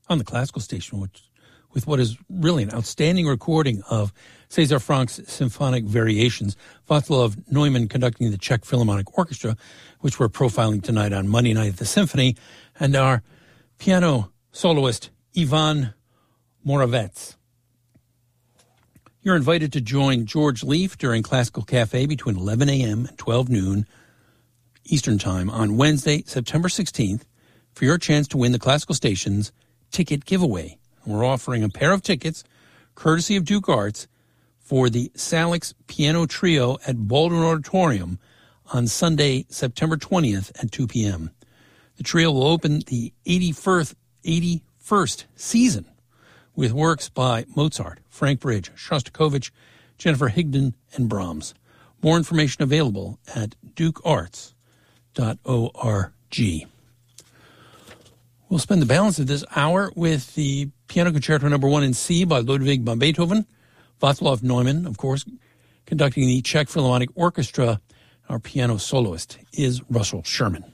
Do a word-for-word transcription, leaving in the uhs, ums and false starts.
on the classical station, which, with what is really an outstanding recording of César Franck's symphonic variations, Václav Neumann conducting the Czech Philharmonic Orchestra, which we're profiling tonight on Monday Night at the Symphony, and our piano soloist, Ivan Moravec. You're invited to join George Leaf during Classical Cafe between eleven a.m. and twelve noon Eastern Time on Wednesday, September sixteenth, for your chance to win the Classical Station's ticket giveaway. We're offering a pair of tickets, courtesy of Duke Arts, for the Salix Piano Trio at Baldwin Auditorium on Sunday, September twentieth at two p.m. The trio will open the eighty-first, eighty-first season with works by Mozart, Frank Bridge, Shostakovich, Jennifer Higdon, and Brahms. More information available at duke arts dot org. We'll spend the balance of this hour with the Piano Concerto Number One in C by Ludwig van Beethoven. Václav Neumann, of course, conducting the Czech Philharmonic Orchestra. Our piano soloist is Russell Sherman.